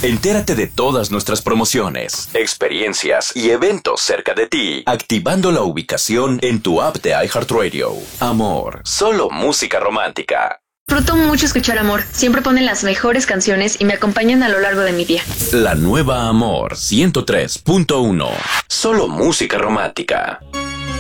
Entérate de todas nuestras promociones, experiencias y eventos cerca de ti, activando la ubicación en tu app de iHeartRadio. Amor, solo música romántica. Disfruto mucho escuchar Amor. Siempre ponen las mejores canciones y me acompañan a lo largo de mi día. La nueva Amor 103.1. Solo música romántica.